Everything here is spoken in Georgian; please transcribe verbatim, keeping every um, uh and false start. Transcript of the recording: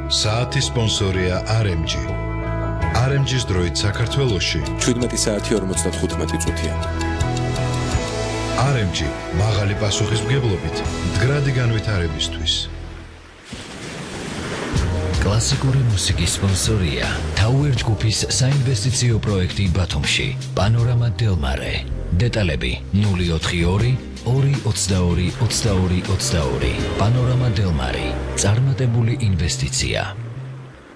საათის სპონსორია არ ემ ჯი. არ ემ ჯის დროით საქართველოში შვიდმეტი საათი ორმოცდათხუთმეტი წუთია. არ ემ ჯი მაღალი პასუხისმგებლობით მდგრადი განვითარებისთვის. კლასიკური მუსიკის სპონსორია Tower ჯგუფის საინვესტიციო პროექტი ბათუმში. პანორამა დელმარე. დეტალები ნული ოთხი ორი ორი ოცდაორი ოცდაორი ოცდაორი. პანორამა დელმარი. წარმატებული ინვესტიცია.